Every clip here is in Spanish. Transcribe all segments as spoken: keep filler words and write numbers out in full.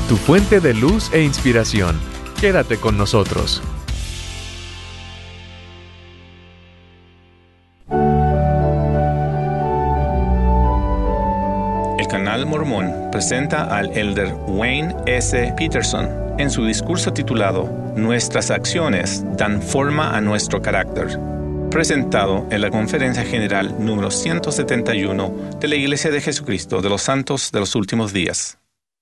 tu fuente de luz e inspiración. Quédate con nosotros. El Canal Mormón presenta al elder Wayne S. Peterson en su discurso titulado Nuestras acciones dan forma a nuestro carácter, presentado en la Conferencia General número ciento setenta y uno de la Iglesia de Jesucristo de los Santos de los Últimos Días.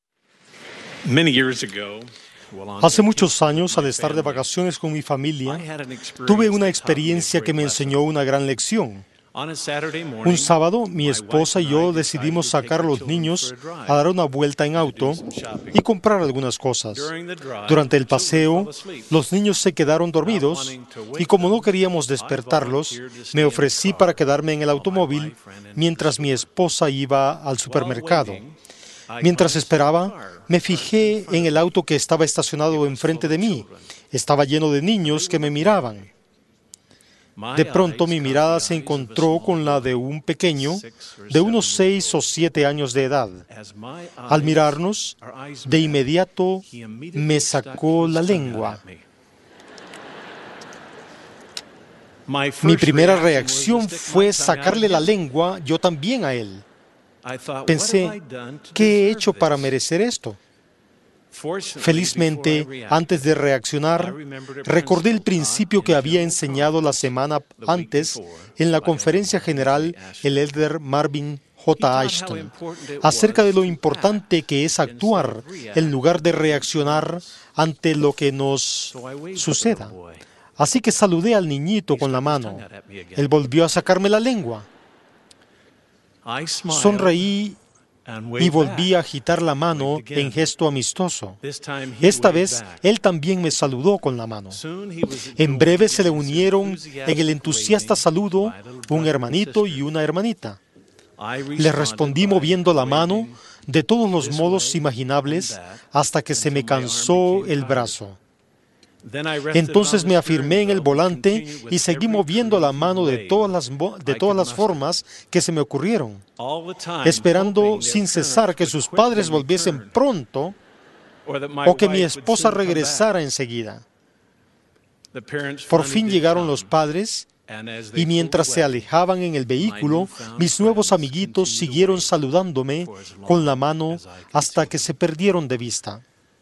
Hace muchos años, al estar de vacaciones con mi familia, tuve una experiencia que me enseñó una gran lección. Un sábado, mi esposa y yo decidimos sacar a los niños a dar una vuelta en auto y comprar algunas cosas. Durante el paseo, los niños se quedaron dormidos y como no queríamos despertarlos, me ofrecí para quedarme en el automóvil mientras mi esposa iba al supermercado. Mientras esperaba, me fijé en el auto que estaba estacionado enfrente de mí. Estaba lleno de niños que me miraban. De pronto mi mirada se encontró con la de un pequeño de unos seis o siete años de edad. Al mirarnos, de inmediato me sacó la lengua. Mi primera reacción fue sacarle la lengua yo también a él. Pensé, ¿qué he hecho para merecer esto? Felizmente, antes de reaccionar, recordé el principio que había enseñado la semana antes en la conferencia general el elder Marvin J. Ashton, acerca de lo importante que es actuar en lugar de reaccionar ante lo que nos suceda. Así que saludé al niñito con la mano. Él volvió a sacarme la lengua. Sonreí y volví a agitar la mano en gesto amistoso. Esta vez, él también me saludó con la mano. En breve se le unieron en el entusiasta saludo un hermanito y una hermanita. Le respondí moviendo la mano de todos los modos imaginables hasta que se me cansó el brazo. Entonces me afirmé en el volante y seguí moviendo la mano de todas las, de todas las formas que se me ocurrieron, esperando sin cesar que sus padres volviesen pronto o que mi esposa regresara enseguida. Por fin llegaron los padres y mientras se alejaban en el vehículo, mis nuevos amiguitos siguieron saludándome con la mano hasta que se perdieron de vista.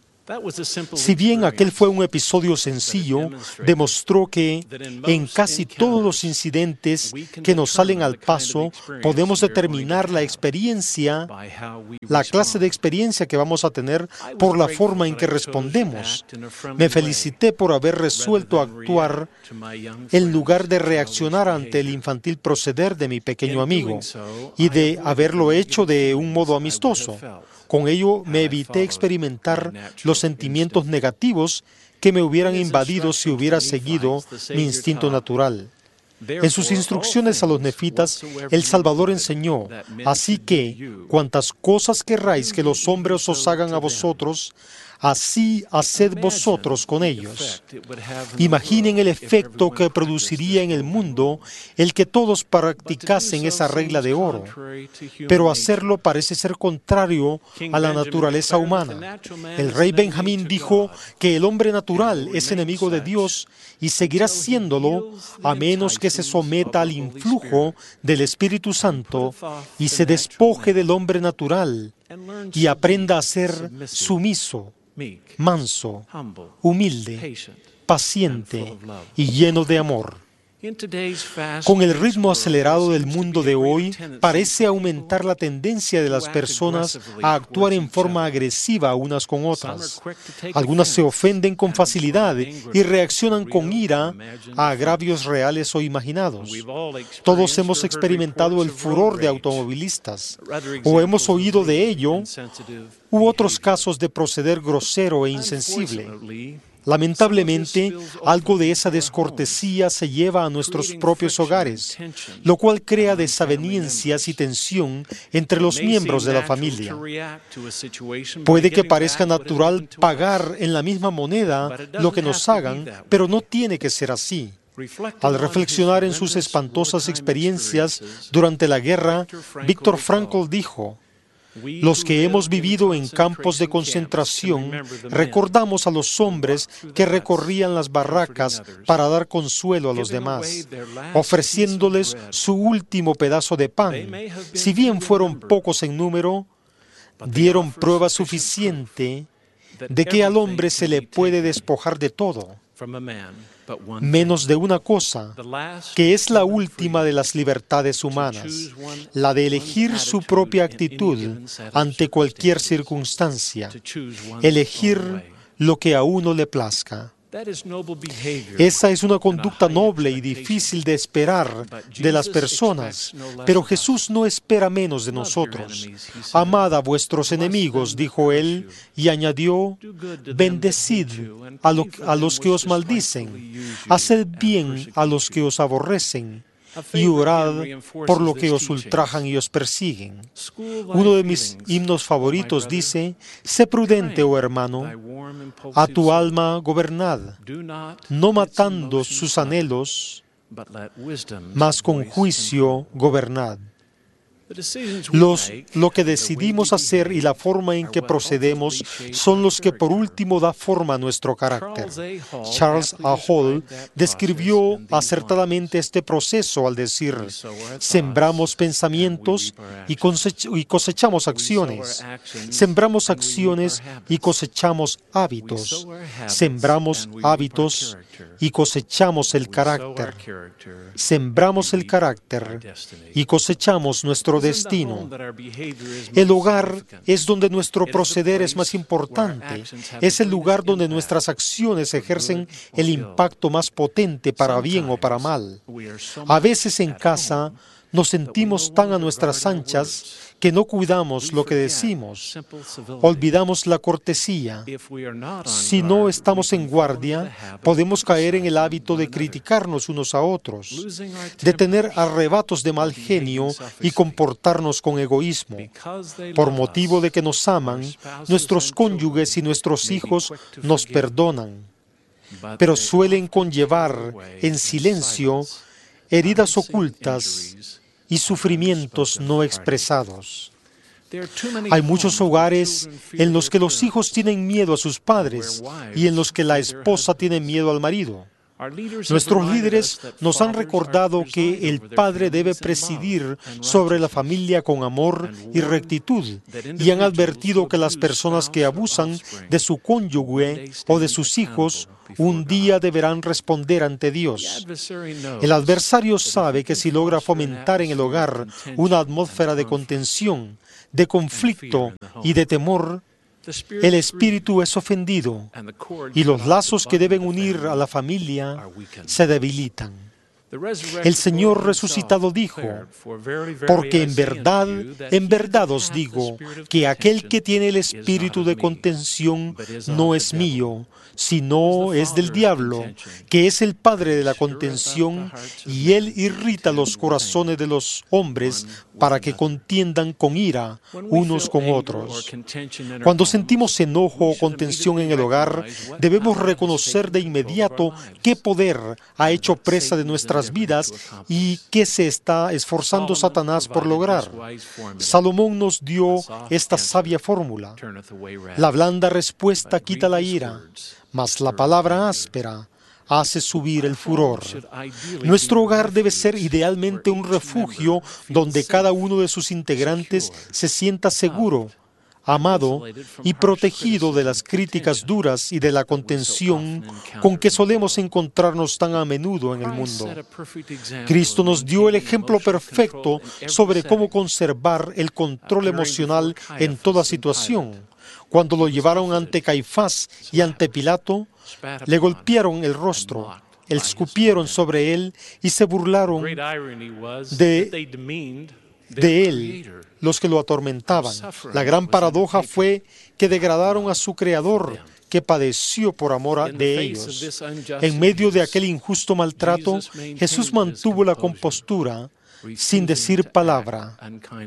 Si bien aquel fue un episodio sencillo, demostró que en casi todos los incidentes que nos salen al paso, podemos determinar la experiencia, la clase de experiencia que vamos a tener por la forma en que respondemos. Me felicité por haber resuelto actuar en lugar de reaccionar ante el infantil proceder de mi pequeño amigo y de haberlo hecho de un modo amistoso. Con ello me evité experimentar los sentimientos negativos que me hubieran invadido si hubiera seguido mi instinto natural. En sus instrucciones a los nefitas, el Salvador enseñó, así que, cuantas cosas querráis que los hombres os hagan a vosotros, así haced vosotros con ellos. Imaginen el efecto que produciría en el mundo el que todos practicasen esa regla de oro, pero hacerlo parece ser contrario a la naturaleza humana. El rey Benjamín dijo que el hombre natural es enemigo de Dios y seguirá siéndolo a menos que se someta al influjo del Espíritu Santo y se despoje del hombre natural y aprenda a ser sumiso, manso, humilde, paciente y lleno de amor. Con el ritmo acelerado del mundo de hoy, parece aumentar la tendencia de las personas a actuar en forma agresiva unas con otras. Algunas se ofenden con facilidad y reaccionan con ira a agravios reales o imaginados. Todos hemos experimentado el furor de automovilistas, o hemos oído de ello, u otros casos de proceder grosero e insensible. Lamentablemente, algo de esa descortesía se lleva a nuestros propios hogares, lo cual crea desavenencias y tensión entre los miembros de la familia. Puede que parezca natural pagar en la misma moneda lo que nos hagan, pero no tiene que ser así. Al reflexionar en sus espantosas experiencias durante la guerra, Viktor Frankl dijo: Los que hemos vivido en campos de concentración recordamos a los hombres que recorrían las barracas para dar consuelo a los demás, ofreciéndoles su último pedazo de pan. Si bien fueron pocos en número, dieron prueba suficiente de que al hombre se le puede despojar de todo, menos de una cosa, que es la última de las libertades humanas, la de elegir su propia actitud ante cualquier circunstancia, elegir lo que a uno le plazca. Esa es una conducta noble y difícil de esperar de las personas, pero Jesús no espera menos de nosotros. Amad a vuestros enemigos, dijo Él, y añadió, bendecid a, lo, a los que os maldicen, haced bien a los que os aborrecen, y orad por lo que os ultrajan y os persiguen. Uno de mis himnos favoritos dice, sé prudente, oh hermano, a tu alma gobernad, no matando sus anhelos, mas con juicio gobernad. Los, lo que decidimos hacer y la forma en que procedemos son los que por último da forma a nuestro carácter. Charles A. Hall describió acertadamente este proceso al decir, sembramos pensamientos y cosechamos acciones, sembramos acciones y cosechamos hábitos, sembramos hábitos y cosechamos el carácter, sembramos el carácter y cosechamos nuestro destino. El hogar es donde nuestro proceder es más importante. Es el lugar donde nuestras acciones ejercen el impacto más potente para bien o para mal. A veces en casa nos sentimos tan a nuestras anchas que no cuidamos lo que decimos. Olvidamos la cortesía. Si no estamos en guardia, podemos caer en el hábito de criticarnos unos a otros, de tener arrebatos de mal genio y comportarnos con egoísmo. Por motivo de que nos aman, nuestros cónyuges y nuestros hijos nos perdonan, pero suelen conllevar en silencio heridas ocultas y sufrimientos no expresados. Hay muchos hogares en los que los hijos tienen miedo a sus padres y en los que la esposa tiene miedo al marido. Nuestros líderes nos han recordado que el padre debe presidir sobre la familia con amor y rectitud y han advertido que las personas que abusan de su cónyuge o de sus hijos un día deberán responder ante Dios. El adversario sabe que si logra fomentar en el hogar una atmósfera de contención, de conflicto y de temor, el espíritu es ofendido y los lazos que deben unir a la familia se debilitan. El Señor resucitado dijo, porque en verdad, en verdad os digo, que aquel que tiene el espíritu de contención no es mío, sino es del diablo, que es el padre de la contención, y él irrita los corazones de los hombres para que contiendan con ira unos con otros. Cuando sentimos enojo o contención en el hogar, debemos reconocer de inmediato qué poder ha hecho presa de nuestras vidas y qué se está esforzando Satanás por lograr. Salomón nos dio esta sabia fórmula. La blanda respuesta quita la ira, mas la palabra áspera hace subir el furor. Nuestro hogar debe ser idealmente un refugio donde cada uno de sus integrantes se sienta seguro, amado y protegido de las críticas duras y de la contención con que solemos encontrarnos tan a menudo en el mundo. Cristo nos dio el ejemplo perfecto sobre cómo conservar el control emocional en toda situación. Cuando lo llevaron ante Caifás y ante Pilato, le golpearon el rostro, escupieron sobre él y se burlaron de, de él los que lo atormentaban. La gran paradoja fue que degradaron a su Creador, que padeció por amor de ellos. En medio de aquel injusto maltrato, Jesús mantuvo la compostura sin decir palabra.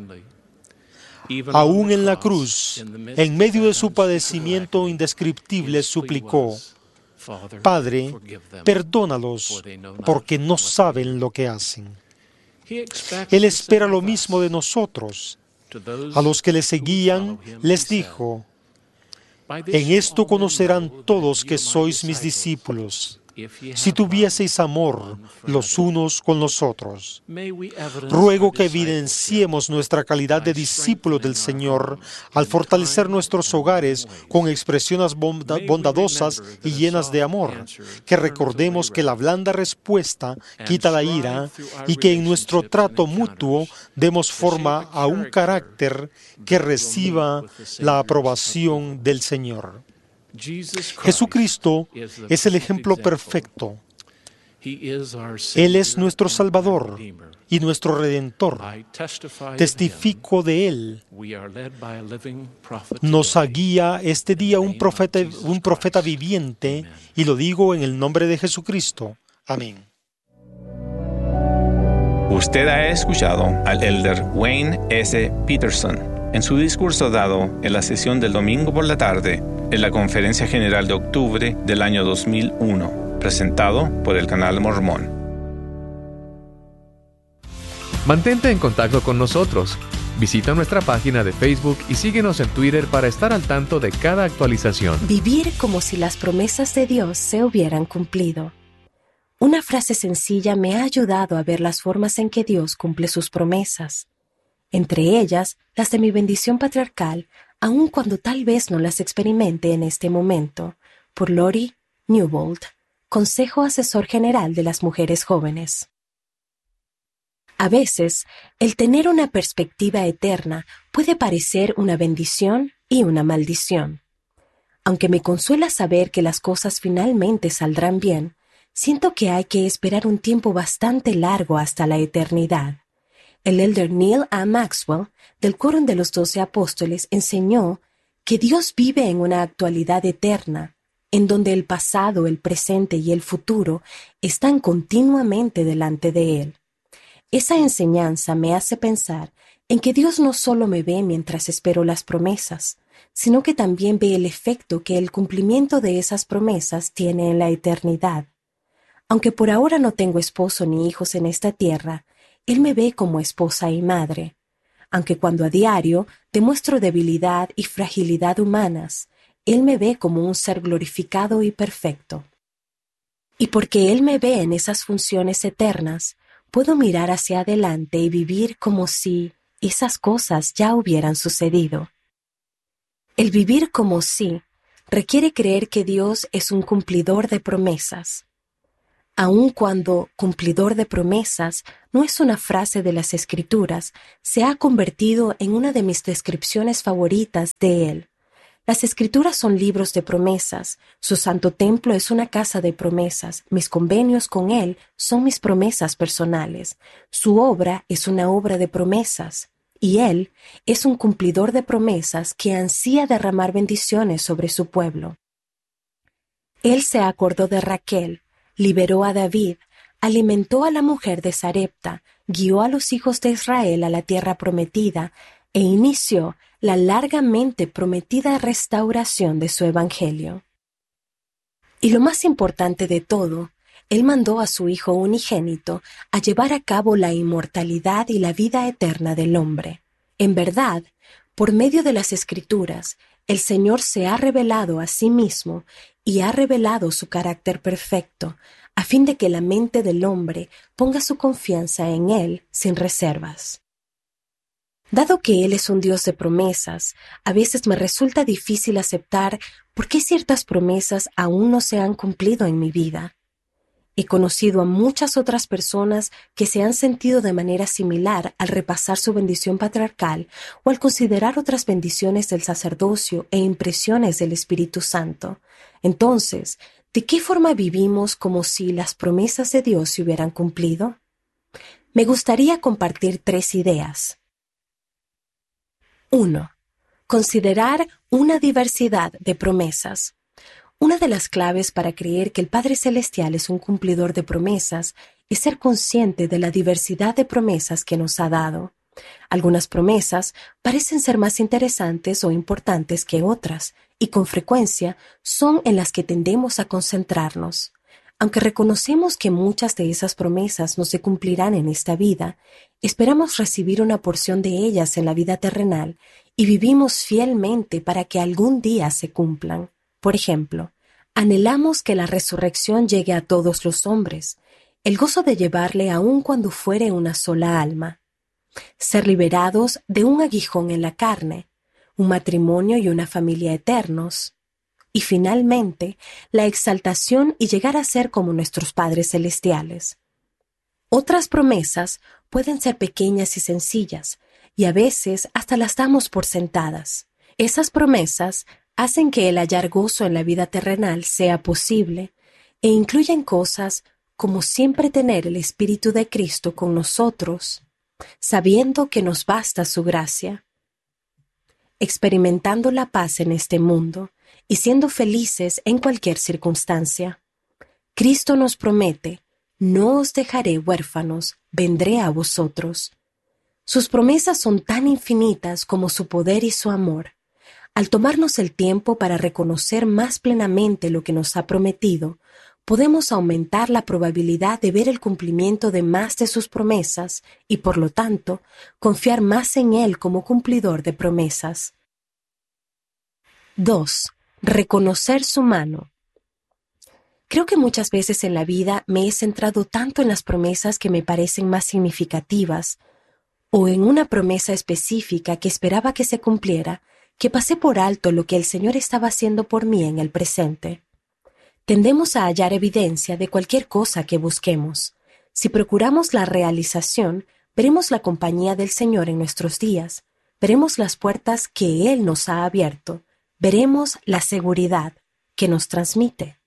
Aún en la cruz, en medio de su padecimiento indescriptible, suplicó, Padre, perdónalos, porque no saben lo que hacen. Él espera lo mismo de nosotros. A los que le seguían, les dijo: en esto conocerán todos que sois mis discípulos, si tuvieseis amor los unos con los otros. Ruego que evidenciemos nuestra calidad de discípulos del Señor al fortalecer nuestros hogares con expresiones bonda- bondadosas y llenas de amor, que recordemos que la blanda respuesta quita la ira y que en nuestro trato mutuo demos forma a un carácter que reciba la aprobación del Señor. Jesucristo es el ejemplo perfecto. Él es nuestro Salvador y nuestro Redentor. Testifico de Él. Nos guía este día un profeta, un profeta viviente, y lo digo en el nombre de Jesucristo. Amén. Usted ha escuchado al elder Wayne S. Peterson en su discurso dado en la sesión del domingo por la tarde en la Conferencia General de octubre del año dos mil uno, presentado por el Canal Mormón. Mantente en contacto con nosotros. Visita nuestra página de Facebook y síguenos en Twitter para estar al tanto de cada actualización. Vivir como si las promesas de Dios se hubieran cumplido. Una frase sencilla me ha ayudado a ver las formas en que Dios cumple sus promesas. Entre ellas, las de mi bendición patriarcal, aun cuando tal vez no las experimente en este momento, por Lori Newbold, Consejo Asesor General de las Mujeres Jóvenes. A veces, el tener una perspectiva eterna puede parecer una bendición y una maldición. Aunque me consuela saber que las cosas finalmente saldrán bien, siento que hay que esperar un tiempo bastante largo hasta la eternidad. El elder Neil A. Maxwell, del Quórum de los Doce Apóstoles, enseñó que Dios vive en una actualidad eterna, en donde el pasado, el presente y el futuro están continuamente delante de Él. Esa enseñanza me hace pensar en que Dios no solo me ve mientras espero las promesas, sino que también ve el efecto que el cumplimiento de esas promesas tiene en la eternidad. Aunque por ahora no tengo esposo ni hijos en esta tierra, Él me ve como esposa y madre. Aunque cuando a diario demuestro debilidad y fragilidad humanas, Él me ve como un ser glorificado y perfecto. Y porque Él me ve en esas funciones eternas, puedo mirar hacia adelante y vivir como si esas cosas ya hubieran sucedido. El vivir como si requiere creer que Dios es un cumplidor de promesas. Aun cuando cumplidor de promesas no es una frase de las Escrituras, se ha convertido en una de mis descripciones favoritas de Él. Las Escrituras son libros de promesas, su santo templo es una casa de promesas, mis convenios con Él son mis promesas personales, su obra es una obra de promesas, y Él es un cumplidor de promesas que ansía derramar bendiciones sobre su pueblo. Él se acordó de Raquel, liberó a David, alimentó a la mujer de Sarepta, guió a los hijos de Israel a la tierra prometida e inició la largamente prometida restauración de su evangelio. Y lo más importante de todo, Él mandó a su Hijo unigénito a llevar a cabo la inmortalidad y la vida eterna del hombre. En verdad, por medio de las Escrituras, el Señor se ha revelado a sí mismo y ha revelado su carácter perfecto, a fin de que la mente del hombre ponga su confianza en Él sin reservas. Dado que Él es un Dios de promesas, a veces me resulta difícil aceptar por qué ciertas promesas aún no se han cumplido en mi vida. He conocido a muchas otras personas que se han sentido de manera similar al repasar su bendición patriarcal o al considerar otras bendiciones del sacerdocio e impresiones del Espíritu Santo. Entonces, ¿de qué forma vivimos como si las promesas de Dios se hubieran cumplido? Me gustaría compartir tres ideas. uno. Considerar una diversidad de promesas. Una de las claves para creer que el Padre Celestial es un cumplidor de promesas es ser consciente de la diversidad de promesas que nos ha dado. Algunas promesas parecen ser más interesantes o importantes que otras, y con frecuencia son en las que tendemos a concentrarnos. Aunque reconocemos que muchas de esas promesas no se cumplirán en esta vida, esperamos recibir una porción de ellas en la vida terrenal y vivimos fielmente para que algún día se cumplan. Por ejemplo, anhelamos que la resurrección llegue a todos los hombres, el gozo de llevarle aun cuando fuere una sola alma, ser liberados de un aguijón en la carne, un matrimonio y una familia eternos, y finalmente, la exaltación y llegar a ser como nuestros padres celestiales. Otras promesas pueden ser pequeñas y sencillas, y a veces hasta las damos por sentadas. Esas promesas hacen que el hallar gozo en la vida terrenal sea posible, e incluyen cosas como siempre tener el Espíritu de Cristo con nosotros, sabiendo que nos basta su gracia, experimentando la paz en este mundo, y siendo felices en cualquier circunstancia. Cristo nos promete, no os dejaré huérfanos, vendré a vosotros. Sus promesas son tan infinitas como su poder y su amor. Al tomarnos el tiempo para reconocer más plenamente lo que nos ha prometido, podemos aumentar la probabilidad de ver el cumplimiento de más de sus promesas y, por lo tanto, confiar más en Él como cumplidor de promesas. dos. Reconocer su mano. Creo que muchas veces en la vida me he centrado tanto en las promesas que me parecen más significativas, o en una promesa específica que esperaba que se cumpliera, que pasé por alto lo que el Señor estaba haciendo por mí en el presente. Tendemos a hallar evidencia de cualquier cosa que busquemos. Si procuramos la realización, veremos la compañía del Señor en nuestros días, veremos las puertas que Él nos ha abierto, veremos la seguridad que nos transmite.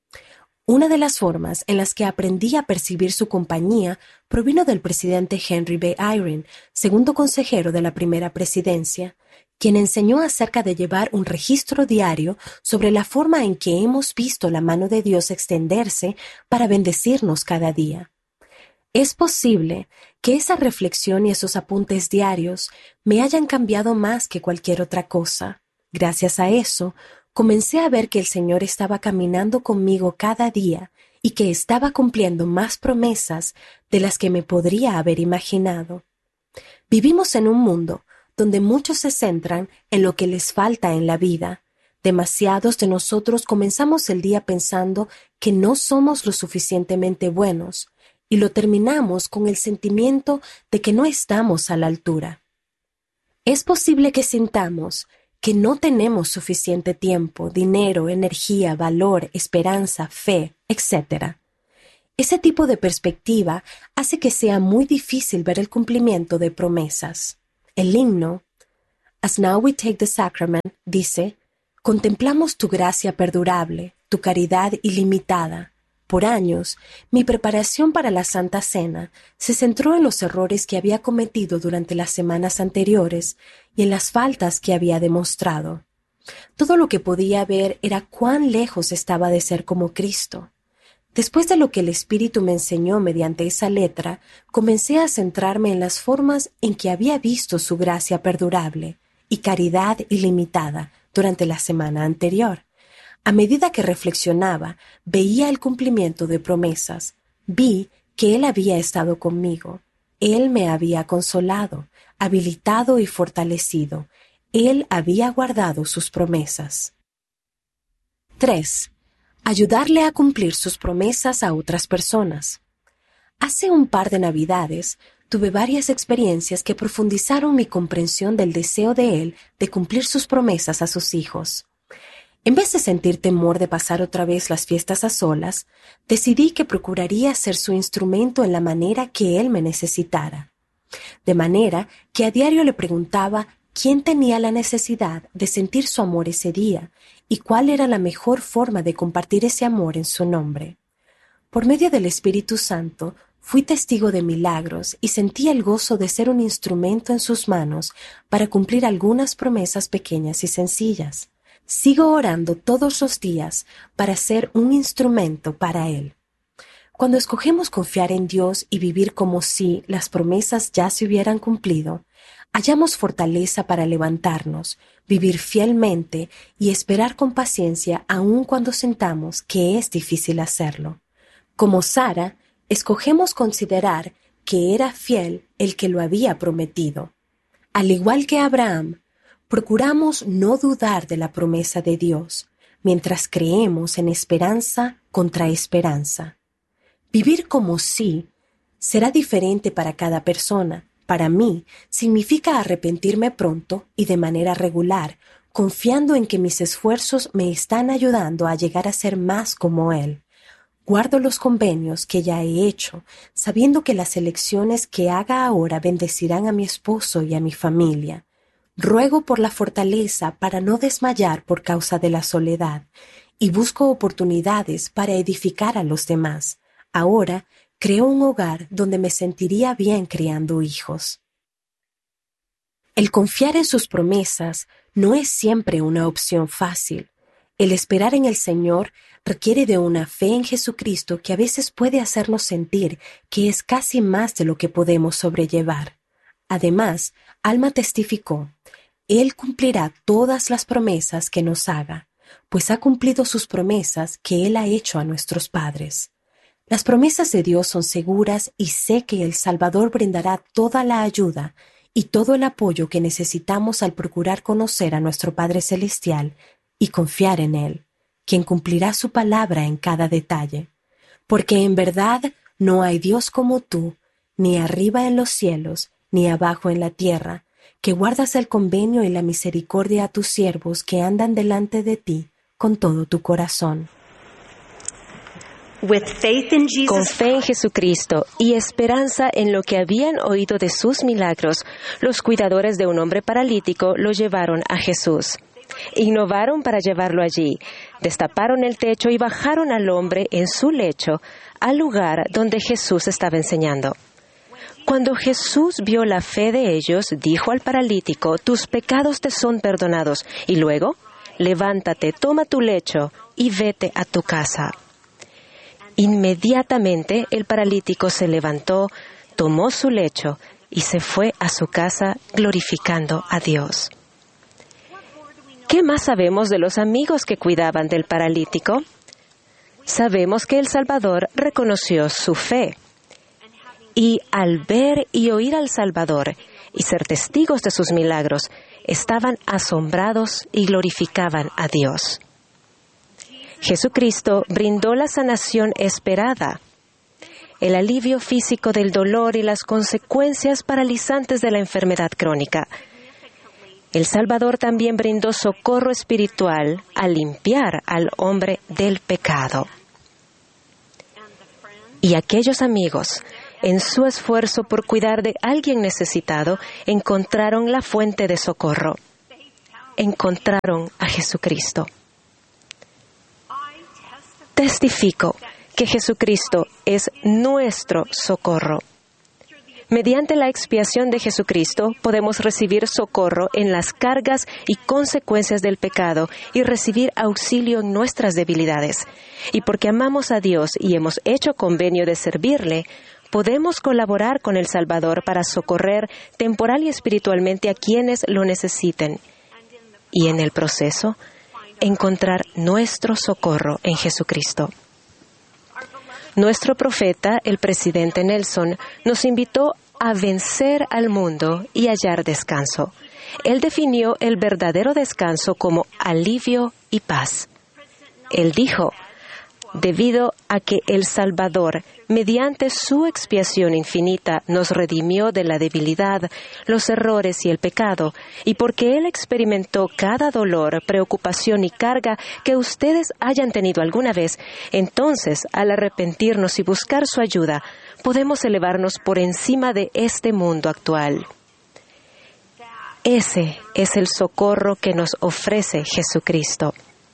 Una de las formas en las que aprendí a percibir su compañía provino del presidente Henry B. Eyring, segundo consejero de la primera presidencia, quien enseñó acerca de llevar un registro diario sobre la forma en que hemos visto la mano de Dios extenderse para bendecirnos cada día. Es posible que esa reflexión y esos apuntes diarios me hayan cambiado más que cualquier otra cosa. Gracias a eso, comencé a ver que el Señor estaba caminando conmigo cada día y que estaba cumpliendo más promesas de las que me podría haber imaginado. Vivimos en un mundo donde muchos se centran en lo que les falta en la vida. Demasiados de nosotros comenzamos el día pensando que no somos lo suficientemente buenos y lo terminamos con el sentimiento de que no estamos a la altura. Es posible que sintamos que no tenemos suficiente tiempo, dinero, energía, valor, esperanza, fe, etcétera. Ese tipo de perspectiva hace que sea muy difícil ver el cumplimiento de promesas. El himno, As Now We Take the Sacrament, dice, contemplamos tu gracia perdurable, tu caridad ilimitada. Por años, mi preparación para la Santa Cena se centró en los errores que había cometido durante las semanas anteriores y en las faltas que había demostrado. Todo lo que podía ver era cuán lejos estaba de ser como Cristo. Después de lo que el Espíritu me enseñó mediante esa letra, comencé a centrarme en las formas en que había visto su gracia perdurable y caridad ilimitada durante la semana anterior. A medida que reflexionaba, veía el cumplimiento de promesas. Vi que Él había estado conmigo. Él me había consolado, habilitado y fortalecido. Él había guardado sus promesas. tres. Ayudarle a cumplir sus promesas a otras personas. Hace un par de Navidades, tuve varias experiencias que profundizaron mi comprensión del deseo de Él de cumplir sus promesas a sus hijos. En vez de sentir temor de pasar otra vez las fiestas a solas, decidí que procuraría ser su instrumento en la manera que Él me necesitara. De manera que a diario le preguntaba quién tenía la necesidad de sentir su amor ese día y cuál era la mejor forma de compartir ese amor en su nombre. Por medio del Espíritu Santo, fui testigo de milagros y sentí el gozo de ser un instrumento en sus manos para cumplir algunas promesas pequeñas y sencillas. Sigo orando todos los días para ser un instrumento para Él. Cuando escogemos confiar en Dios y vivir como si las promesas ya se hubieran cumplido, hallamos fortaleza para levantarnos, vivir fielmente y esperar con paciencia aun cuando sintamos que es difícil hacerlo. Como Sara, escogemos considerar que era fiel el que lo había prometido. Al igual que Abraham, procuramos no dudar de la promesa de Dios, mientras creemos en esperanza contra esperanza. Vivir como sí será diferente para cada persona. Para mí, significa arrepentirme pronto y de manera regular, confiando en que mis esfuerzos me están ayudando a llegar a ser más como Él. Guardo los convenios que ya he hecho, sabiendo que las elecciones que haga ahora bendecirán a mi esposo y a mi familia. Ruego por la fortaleza para no desmayar por causa de la soledad, y busco oportunidades para edificar a los demás. Ahora, creo un hogar donde me sentiría bien criando hijos. El confiar en sus promesas no es siempre una opción fácil. El esperar en el Señor requiere de una fe en Jesucristo que a veces puede hacernos sentir que es casi más de lo que podemos sobrellevar. Además, Alma testificó, Él cumplirá todas las promesas que nos haga, pues ha cumplido sus promesas que Él ha hecho a nuestros padres. Las promesas de Dios son seguras y sé que el Salvador brindará toda la ayuda y todo el apoyo que necesitamos al procurar conocer a nuestro Padre Celestial y confiar en Él, quien cumplirá su palabra en cada detalle. Porque en verdad no hay Dios como tú, ni arriba en los cielos, ni abajo en la tierra, que guardas el convenio y la misericordia a tus siervos que andan delante de ti con todo tu corazón. Con fe en Jesucristo y esperanza en lo que habían oído de sus milagros, los cuidadores de un hombre paralítico lo llevaron a Jesús. Innovaron para llevarlo allí, destaparon el techo y bajaron al hombre en su lecho al lugar donde Jesús estaba enseñando. Cuando Jesús vio la fe de ellos, dijo al paralítico, «Tus pecados te son perdonados», y luego, «Levántate, toma tu lecho y vete a tu casa». Inmediatamente el paralítico se levantó, tomó su lecho y se fue a su casa glorificando a Dios. ¿Qué más sabemos de los amigos que cuidaban del paralítico? Sabemos que el Salvador reconoció su fe. Y al ver y oír al Salvador y ser testigos de sus milagros, estaban asombrados y glorificaban a Dios. Jesucristo brindó la sanación esperada, el alivio físico del dolor y las consecuencias paralizantes de la enfermedad crónica. El Salvador también brindó socorro espiritual al limpiar al hombre del pecado. Y aquellos amigos, en su esfuerzo por cuidar de alguien necesitado, encontraron la fuente de socorro. Encontraron a Jesucristo. Testifico que Jesucristo es nuestro socorro. Mediante la expiación de Jesucristo podemos recibir socorro en las cargas y consecuencias del pecado y recibir auxilio en nuestras debilidades. Y porque amamos a Dios y hemos hecho convenio de servirle, podemos colaborar con el Salvador para socorrer temporal y espiritualmente a quienes lo necesiten. Y en el proceso, encontrar nuestro socorro en Jesucristo. Nuestro profeta, el presidente Nelson, nos invitó a vencer al mundo y hallar descanso. Él definió el verdadero descanso como alivio y paz. Él dijo, debido a que el Salvador, mediante su expiación infinita, nos redimió de la debilidad, los errores y el pecado, y porque Él experimentó cada dolor, preocupación y carga que ustedes hayan tenido alguna vez, entonces, al arrepentirnos y buscar su ayuda, podemos elevarnos por encima de este mundo actual. Ese es el socorro que nos ofrece Jesucristo.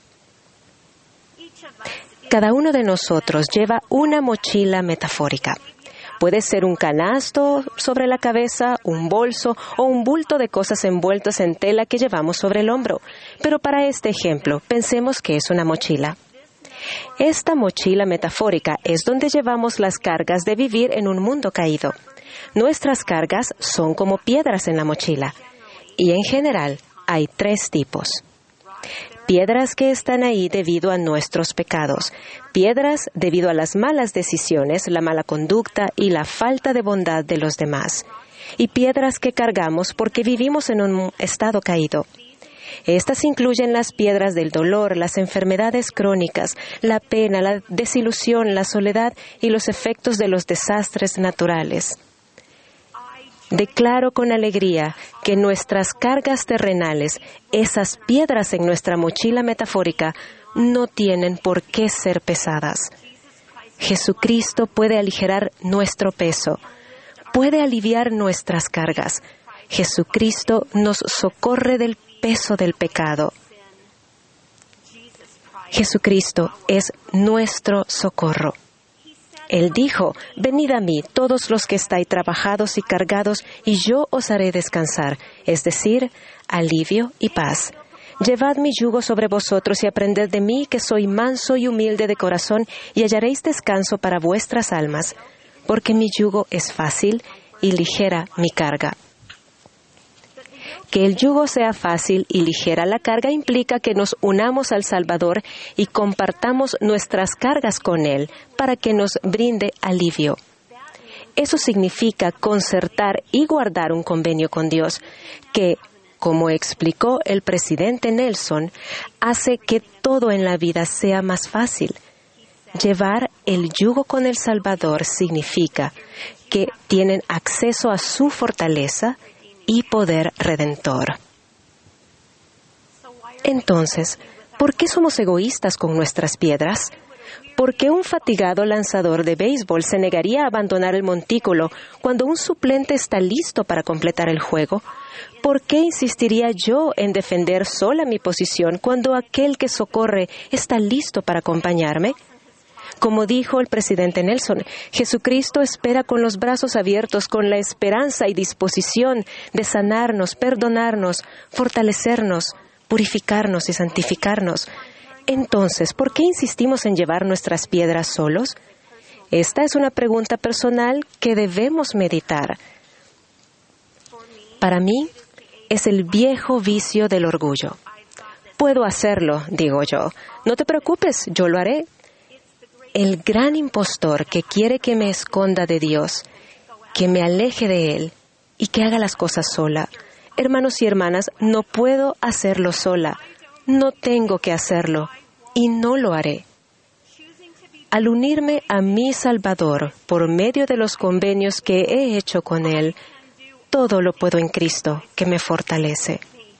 Cada uno de nosotros lleva una mochila metafórica. Puede ser un canasto sobre la cabeza, un bolso o un bulto de cosas envueltas en tela que llevamos sobre el hombro. Pero para este ejemplo, pensemos que es una mochila. Esta mochila metafórica es donde llevamos las cargas de vivir en un mundo caído. Nuestras cargas son como piedras en la mochila. Y en general, hay tres tipos. piedras que están ahí debido a nuestros pecados, piedras debido a las malas decisiones, la mala conducta y la falta de bondad de los demás, y piedras que cargamos porque vivimos en un estado caído. Estas incluyen las piedras del dolor, las enfermedades crónicas, la pena, la desilusión, la soledad y los efectos de los desastres naturales. Declaro con alegría que nuestras cargas terrenales, esas piedras en nuestra mochila metafórica, no tienen por qué ser pesadas. Jesucristo puede aligerar nuestro peso, puede aliviar nuestras cargas. Jesucristo nos socorre del peso del pecado. Jesucristo es nuestro socorro. Él dijo, venid a mí todos los que estáis trabajados y cargados, y yo os haré descansar, es decir, alivio y paz. Llevad mi yugo sobre vosotros y aprended de mí, que soy manso y humilde de corazón, y hallaréis descanso para vuestras almas, porque mi yugo es fácil y ligera mi carga. Que el yugo sea fácil y ligera la carga implica que nos unamos al Salvador y compartamos nuestras cargas con Él para que nos brinde alivio. Eso significa concertar y guardar un convenio con Dios que, como explicó el presidente Nelson, hace que todo en la vida sea más fácil. Llevar el yugo con el Salvador significa que tienen acceso a su fortaleza y poder redentor. Entonces, ¿por qué somos egoístas con nuestras piedras? ¿Por qué un fatigado lanzador de béisbol se negaría a abandonar el montículo cuando un suplente está listo para completar el juego? ¿Por qué insistiría yo en defender sola mi posición cuando aquel que socorre está listo para acompañarme? Como dijo el presidente Nelson, Jesucristo espera con los brazos abiertos, con la esperanza y disposición de sanarnos, perdonarnos, fortalecernos, purificarnos y santificarnos. Entonces, ¿por qué insistimos en llevar nuestras piedras solos? Esta es una pregunta personal que debemos meditar. Para mí, es el viejo vicio del orgullo. Puedo hacerlo, digo yo. No te preocupes, yo lo haré. El gran impostor que quiere que me esconda de Dios, que me aleje de Él y que haga las cosas sola. Hermanos y hermanas, no puedo hacerlo sola. No tengo que hacerlo y no lo haré. Al unirme a mi Salvador por medio de los convenios que he hecho con Él, todo lo puedo en Cristo, que me fortalece.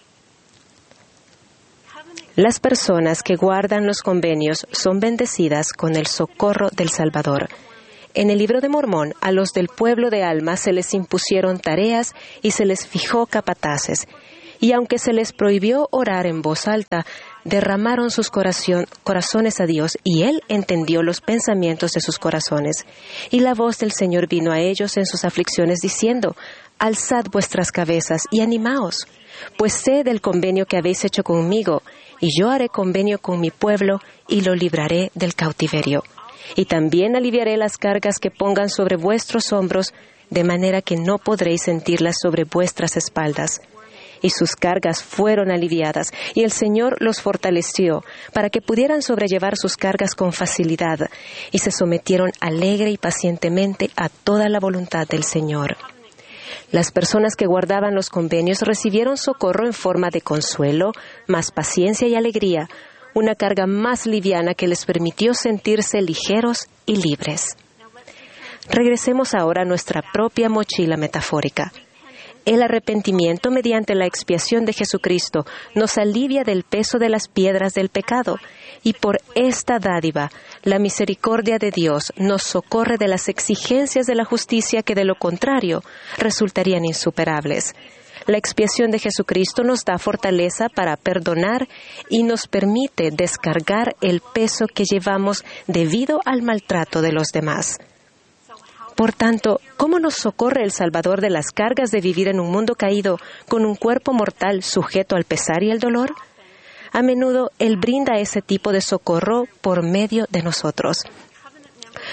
Las personas que guardan los convenios son bendecidas con el socorro del Salvador. En el Libro de Mormón, a los del pueblo de Alma se les impusieron tareas y se les fijó capataces. Y aunque se les prohibió orar en voz alta, derramaron sus corazón, corazones a Dios, y Él entendió los pensamientos de sus corazones. Y la voz del Señor vino a ellos en sus aflicciones, diciendo, alzad vuestras cabezas y animaos, pues sé del convenio que habéis hecho conmigo, y yo haré convenio con mi pueblo y lo libraré del cautiverio. Y también aliviaré las cargas que pongan sobre vuestros hombros, de manera que no podréis sentirlas sobre vuestras espaldas. Y sus cargas fueron aliviadas, y el Señor los fortaleció, para que pudieran sobrellevar sus cargas con facilidad, y se sometieron alegre y pacientemente a toda la voluntad del Señor. Las personas que guardaban los convenios recibieron socorro en forma de consuelo, más paciencia y alegría, una carga más liviana que les permitió sentirse ligeros y libres. Regresemos ahora a nuestra propia mochila metafórica. El arrepentimiento mediante la expiación de Jesucristo nos alivia del peso de las piedras del pecado, y por esta dádiva, la misericordia de Dios nos socorre de las exigencias de la justicia que de lo contrario resultarían insuperables. La expiación de Jesucristo nos da fortaleza para perdonar y nos permite descargar el peso que llevamos debido al maltrato de los demás. Por tanto, ¿cómo nos socorre el Salvador de las cargas de vivir en un mundo caído con un cuerpo mortal sujeto al pesar y el dolor? A menudo Él brinda ese tipo de socorro por medio de nosotros.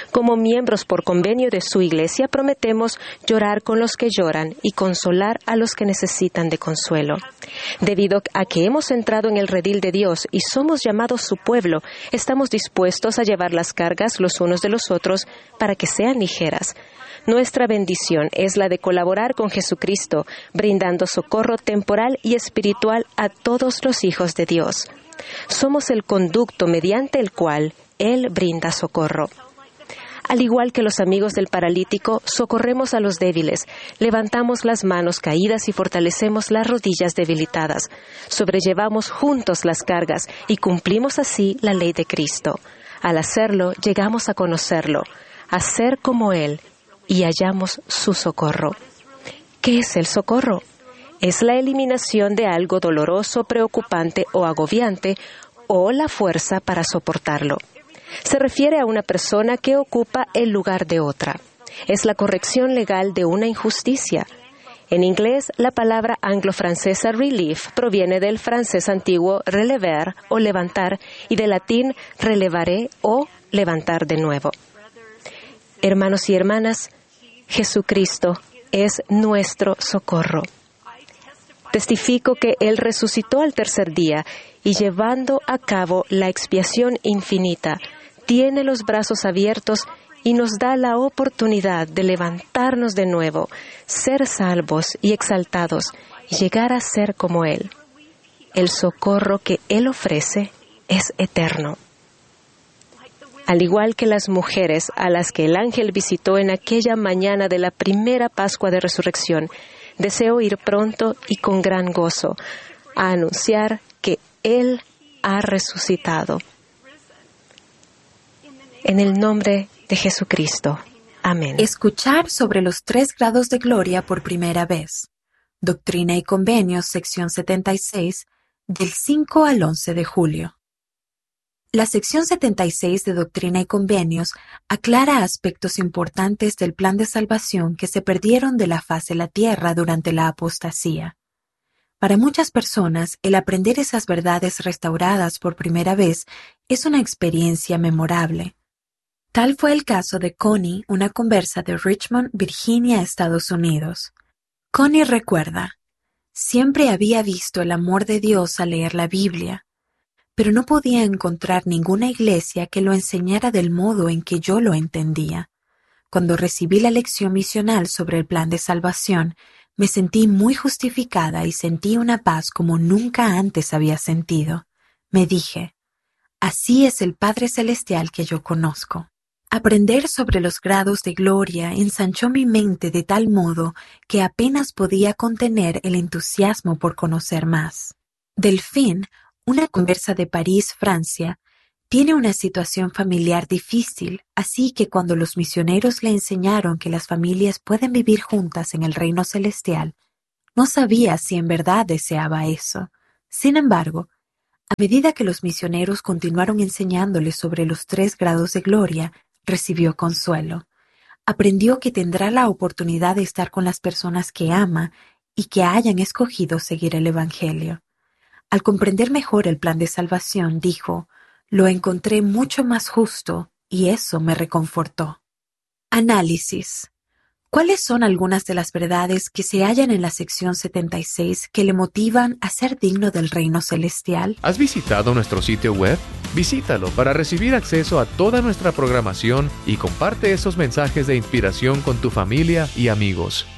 Como miembros por convenio de su iglesia, prometemos llorar con los que lloran y consolar a los que necesitan de consuelo. Debido a que hemos entrado en el redil de Dios y somos llamados su pueblo, estamos dispuestos a llevar las cargas los unos de los otros para que sean ligeras. Nuestra bendición es la de colaborar con Jesucristo, brindando socorro temporal y espiritual a todos los hijos de Dios. Somos el conducto mediante el cual Él brinda socorro. Al igual que los amigos del paralítico, socorremos a los débiles, levantamos las manos caídas y fortalecemos las rodillas debilitadas. Sobrellevamos juntos las cargas y cumplimos así la ley de Cristo. Al hacerlo, llegamos a conocerlo, a ser como Él, y hallamos su socorro. ¿Qué es el socorro? Es la eliminación de algo doloroso, preocupante o agobiante, o la fuerza para soportarlo. Se refiere a una persona que ocupa el lugar de otra. Es la corrección legal de una injusticia. En inglés, la palabra anglo-francesa relief proviene del francés antiguo relever o levantar y del latín relevare o levantar de nuevo. Hermanos y hermanas, Jesucristo es nuestro socorro. Testifico que Él resucitó al tercer día y llevando a cabo la expiación infinita, tiene los brazos abiertos y nos da la oportunidad de levantarnos de nuevo, ser salvos y exaltados y llegar a ser como Él. El socorro que Él ofrece es eterno. Al igual que las mujeres a las que el ángel visitó en aquella mañana de la primera Pascua de Resurrección, deseo ir pronto y con gran gozo a anunciar que Él ha resucitado. En el nombre de Jesucristo. Amén. Escuchar sobre los tres grados de gloria por primera vez. Doctrina y Convenios, sección setenta y seis, del cinco al once de julio. La sección setenta y seis de Doctrina y Convenios aclara aspectos importantes del plan de salvación que se perdieron de la faz de la tierra durante la apostasía. Para muchas personas, el aprender esas verdades restauradas por primera vez es una experiencia memorable. Tal fue el caso de Connie, una conversa de Richmond, Virginia, Estados Unidos. Connie recuerda: siempre había visto el amor de Dios al leer la Biblia, pero no podía encontrar ninguna iglesia que lo enseñara del modo en que yo lo entendía. Cuando recibí la lección misional sobre el plan de salvación, me sentí muy justificada y sentí una paz como nunca antes había sentido. Me dije: así es el Padre Celestial que yo conozco. Aprender sobre los grados de gloria ensanchó mi mente de tal modo que apenas podía contener el entusiasmo por conocer más. Delphine, una conversa de París, Francia, tiene una situación familiar difícil, así que cuando los misioneros le enseñaron que las familias pueden vivir juntas en el reino celestial, no sabía si en verdad deseaba eso. Sin embargo, a medida que los misioneros continuaron enseñándole sobre los tres grados de gloria, recibió consuelo. Aprendió que tendrá la oportunidad de estar con las personas que ama y que hayan escogido seguir el Evangelio. Al comprender mejor el plan de salvación, dijo: lo encontré mucho más justo y eso me reconfortó. Análisis. ¿Cuáles son algunas de las verdades que se hallan en la sección setenta y seis que le motivan a ser digno del reino celestial? ¿Has visitado nuestro sitio web? Visítalo para recibir acceso a toda nuestra programación y comparte esos mensajes de inspiración con tu familia y amigos.